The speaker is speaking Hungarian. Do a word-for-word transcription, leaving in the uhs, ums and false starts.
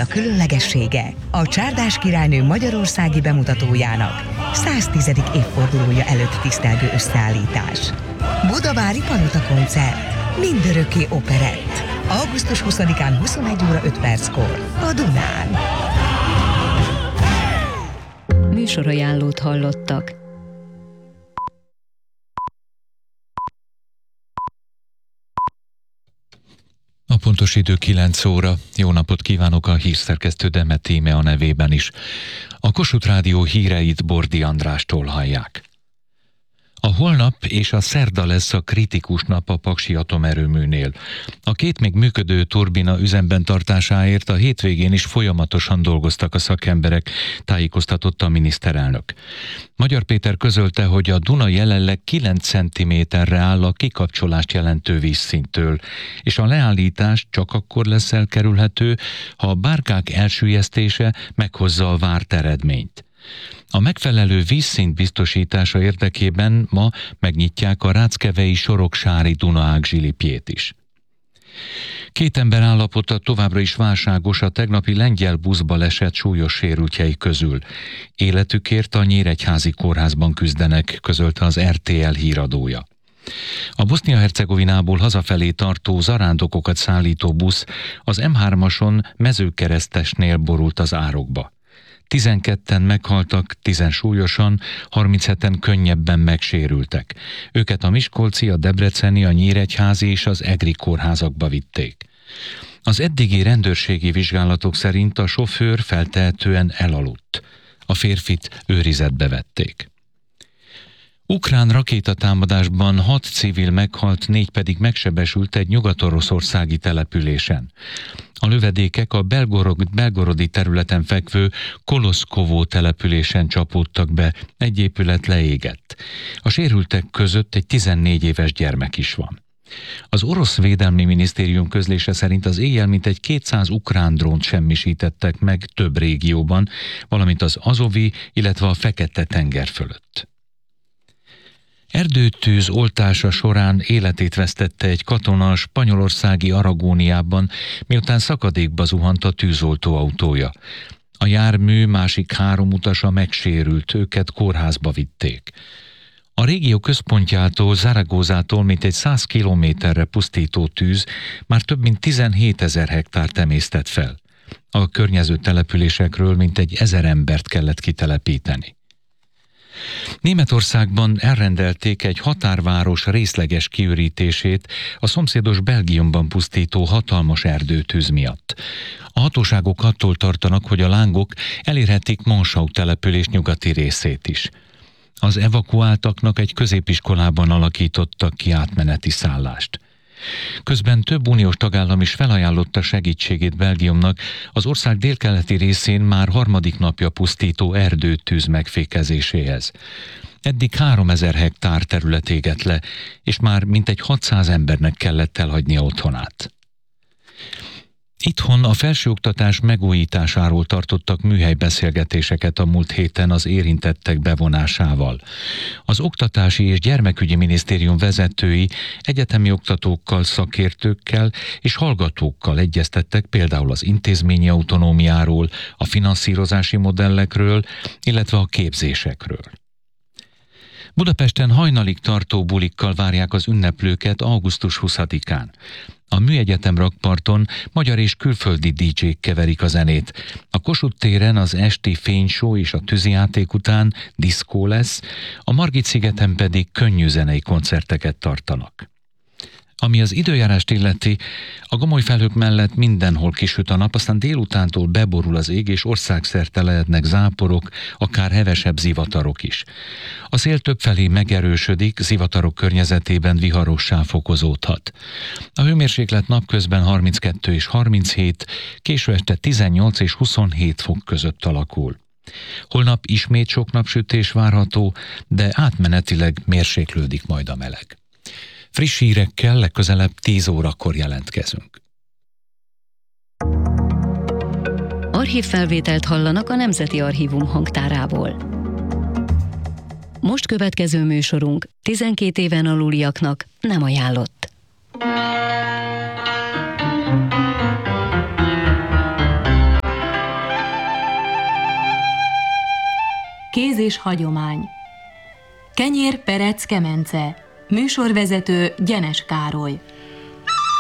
a különlegessége a Csárdás királynő magyarországi bemutatójának száztízedik évfordulója előtt tisztelgő összeállítás. Budavári Palota koncert, mindörökké operett. augusztus huszadikán huszonegy óra öt perckor a Dunán. Műsorajánlót hallottak. A pontos idő kilenc óra. Jó napot kívánok, a hírszerkesztő Demet Íme a nevében is. A Kossuth Rádió híreit Bordi Andrástól hallják. A holnap és a szerda lesz a kritikus nap a Paksi atomerőműnél. A két még működő turbina üzemben tartásáért a hétvégén is folyamatosan dolgoztak a szakemberek, tájékoztatott a miniszterelnök. Magyar Péter közölte, hogy a Duna jelenleg kilenc centiméterre áll a kikapcsolást jelentő vízszinttől, és a leállítás csak akkor lesz elkerülhető, ha a bárkák elsüllyesztése meghozza a várt eredményt. A megfelelő vízszint biztosítása érdekében ma megnyitják a ráckevei Soroksári Dunaág zsilipjét is. Két ember állapota továbbra is válságos a tegnapi lengyel buszbaleset súlyos sérültjei közül. Életükért a Nyíregyházi kórházban küzdenek, közölte az er té el híradója. A Bosznia-Hercegovinából hazafelé tartó zarándokokat szállító busz az em hármason Mezőkeresztesnél borult az árokba. tizenketten meghaltak, tízen súlyosan, harmincheten könnyebben megsérültek. Őket a miskolci, a debreceni, a nyíregyházi és az egri kórházakba vitték. Az eddigi rendőrségi vizsgálatok szerint a sofőr feltehetően elaludt. A férfit őrizetbe vették. Ukrán rakétatámadásban hat civil meghalt, négy pedig megsebesült egy nyugat-oroszországi településen. A lövedékek a Belgorod, belgorodi területen fekvő Koloszkovó településen csapódtak be, egy épület leégett. A sérültek között egy tizennégy éves gyermek is van. Az orosz védelmi minisztérium közlése szerint az éjjel mintegy kétszáz ukrán drónt semmisítettek meg több régióban, valamint az Azovi, illetve a Fekete-tenger fölött. Erdőtűz oltása során életét vesztette egy katona a spanyolországi Aragóniában, miután szakadékba zuhant a tűzoltó autója. A jármű másik három utasa megsérült, őket kórházba vitték. A régió központjától, Zaragozától mintegy száz kilométerre pusztító tűz már több mint tizenhétezer hektárt emésztett fel. A környező településekről mintegy ezer embert kellett kitelepíteni. Németországban elrendelték egy határváros részleges kiürítését a szomszédos Belgiumban pusztító hatalmas erdőtűz miatt. A hatóságok attól tartanak, hogy a lángok elérhetik Monschau település nyugati részét is. Az evakuáltaknak egy középiskolában alakítottak ki átmeneti szállást. Közben több uniós tagállam is felajánlotta segítségét Belgiumnak az ország délkeleti részén már harmadik napja pusztító erdőtűz megfékezéséhez. Eddig háromezer hektár terület égett le, és már mintegy hatszáz embernek kellett elhagynia otthonát. Itthon a felsőoktatás megújításáról tartottak műhelybeszélgetéseket a múlt héten az érintettek bevonásával. Az Oktatási és Gyermekügyi Minisztérium vezetői egyetemi oktatókkal, szakértőkkel és hallgatókkal egyeztettek például az intézményi autonómiáról, a finanszírozási modellekről, illetve a képzésekről. Budapesten hajnalig tartó bulikkal várják az ünneplőket augusztus huszadikán. A Műegyetem rakparton magyar és külföldi dé dzsék keverik a zenét. A Kossuth téren az esti fényshow és a tűzijáték után diszkó lesz, a Margit-szigeten pedig könnyű zenei koncerteket tartanak. Ami az időjárást illeti, a gomoly felhők mellett mindenhol kisüt a nap, aztán délutántól beborul az ég, és országszerte lehetnek záporok, akár hevesebb zivatarok is. A szél többfelé megerősödik, zivatarok környezetében viharossá fokozódhat. A hőmérséklet napközben harminckettő és harminchét, késő este tizennyolc és huszonhét fok között alakul. Holnap ismét sok napsütés várható, de átmenetileg mérséklődik majd a meleg. Friss hírekkel legközelebb tíz órakor jelentkezünk. Archívfelvételt hallanak a Nemzeti Archívum hangtárából. Most következő műsorunk tizenkét éven aluliaknak nem ajánlott. Kéz és hagyomány. Kenyér Perec Kemence. Műsorvezető Gyenes Károly.